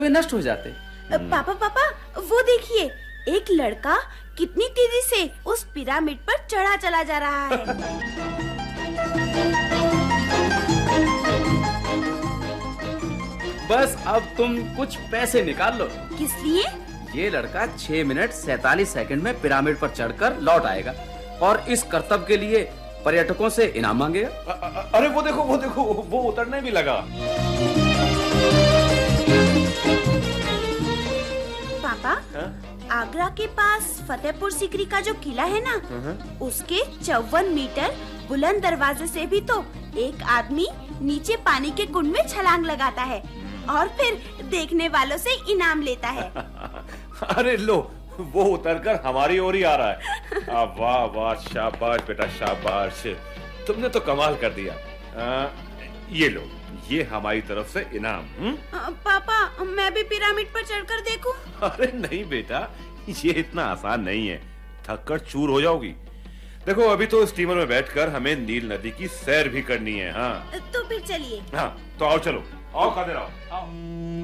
वे नष्ट हो जाते। पापा पापा, वो देखिए, एक लड़का कितनी तेजी से उस पिरामिड पर चढ़ा चला जा रहा है। बस अब तुम कुछ पैसे निकाल लो। किस लिए? ये लड़का 6 मिनट 47 सेकंड में पिरामिड पर चढ़कर लौट आएगा और इस करतब के लिए पर्यटकों से इनाम मांगेगा। अरे वो देखो, वो उतरने भी लगा। पापा, आगरा के पास फतेहपुर सीकरी का जो किला है ना, उसके 54 मीटर बुलंद दरवाजे से भी तो एक आदमी नीचे पानी के कुंड में छलांग लगाता है और फिर देखने वालों से इनाम लेता है। अरे लो, वो उतरकर हमारी ओर ही आ रहा है। वाह वाह, शाबाश बेटा शाबाश, तुमने तो कमाल कर दिया। ये लो, ये हमारी तरफ से इनाम। पापा, मैं भी पिरामिड पर चढ़कर देखूं? अरे नहीं बेटा, ये इतना आसान नहीं है, थक कर चूर हो जाओगी। देखो, अभी तो स्टीमर में बैठकर हमें नील नदी की सैर भी करनी है। हाँ तो फिर चलिए। हाँ, तो आओ, चलो आओ, खाते रहो।